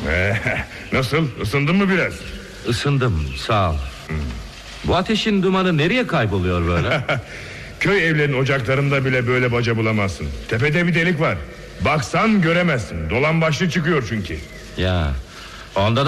Nasıl, ısındın mı biraz? Isındım, sağ ol. Bu ateşin dumanı nereye kayboluyor böyle? Köy evlerinin ocaklarında bile böyle baca bulamazsın. Tepede bir delik var. Baksan göremezsin. Dolambaçlı çıkıyor çünkü. Ya, onda